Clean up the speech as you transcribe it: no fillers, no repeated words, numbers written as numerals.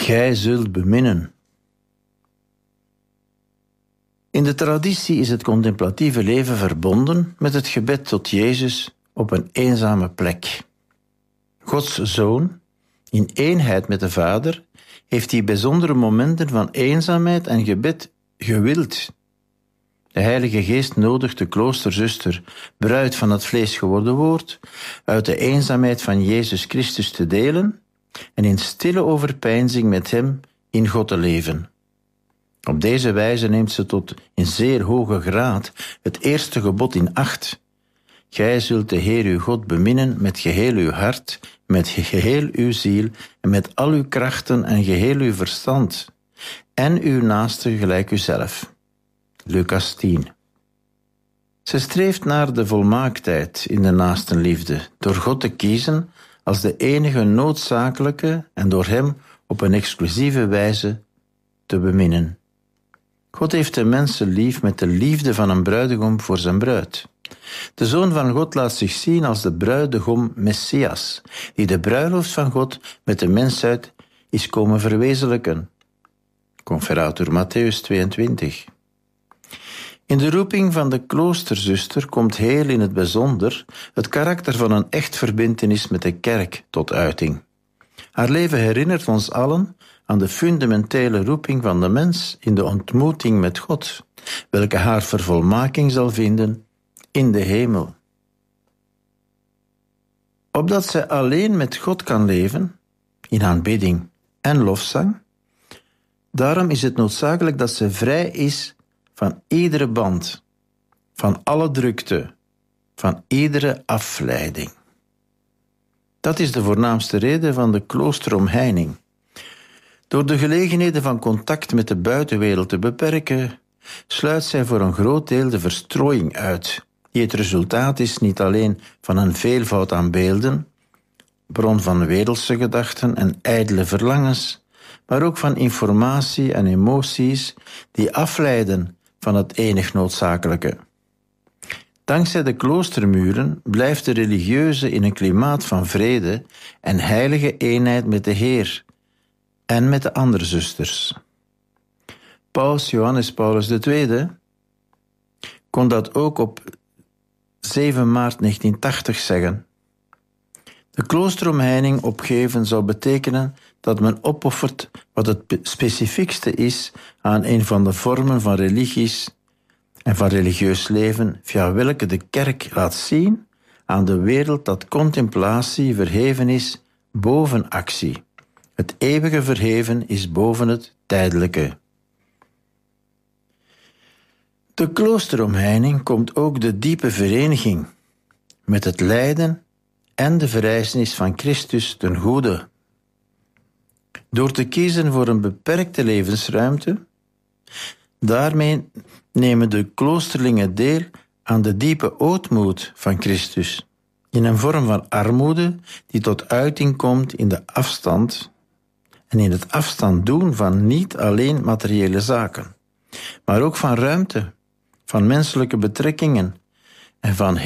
Gij zult beminnen. In de traditie is het contemplatieve leven verbonden met het gebed tot Jezus op een eenzame plek. Gods Zoon, in eenheid met de Vader, heeft die bijzondere momenten van eenzaamheid en gebed gewild. De Heilige Geest nodigt de kloosterzuster, bruid van het vlees geworden woord, uit de eenzaamheid van Jezus Christus te delen en in stille overpeinzing met hem in God te leven. Op deze wijze neemt ze tot in zeer hoge graad het eerste gebod in acht. Gij zult de Heer uw God beminnen met geheel uw hart, met geheel uw ziel en met al uw krachten en geheel uw verstand, en uw naaste gelijk uzelf. Lucas 10. Ze streeft naar de volmaaktheid in de naastenliefde, door God te kiezen als de enige noodzakelijke en door hem op een exclusieve wijze te beminnen. God heeft de mensen lief met de liefde van een bruidegom voor zijn bruid. De Zoon van God laat zich zien als de bruidegom Messias, die de bruiloft van God met de mensheid is komen verwezenlijken. Conferator Mattheüs 22. In de roeping van de kloosterzuster komt heel in het bijzonder het karakter van een echt verbintenis met de kerk tot uiting. Haar leven herinnert ons allen aan de fundamentele roeping van de mens in de ontmoeting met God, welke haar vervolmaking zal vinden in de hemel. Opdat zij alleen met God kan leven, in aanbidding en lofzang, daarom is het noodzakelijk dat ze vrij is van iedere band, van alle drukte, van iedere afleiding. Dat is de voornaamste reden van de kloosteromheining. Door de gelegenheden van contact met de buitenwereld te beperken, sluit zij voor een groot deel de verstrooiing uit, die het resultaat is niet alleen van een veelvoud aan beelden, bron van wereldse gedachten en ijdele verlangens, maar ook van informatie en emoties die afleiden van het enig noodzakelijke. Dankzij de kloostermuren blijft de religieuze in een klimaat van vrede en heilige eenheid met de Heer en met de andere zusters. Paus Johannes Paulus II kon dat ook op 7 maart 1980 zeggen. De kloosteromheining opgeven zou betekenen dat men opoffert wat het specifiekste is aan een van de vormen van religies en van religieus leven, via welke de kerk laat zien aan de wereld dat contemplatie verheven is boven actie. Het eeuwige verheven is boven het tijdelijke. De kloosteromheining komt ook de diepe vereniging met het lijden en de verrijzenis van Christus ten goede. Door te kiezen voor een beperkte levensruimte, daarmee nemen de kloosterlingen deel aan de diepe ootmoed van Christus, in een vorm van armoede die tot uiting komt in de afstand en in het afstand doen van niet alleen materiële zaken, maar ook van ruimte, van menselijke betrekkingen en van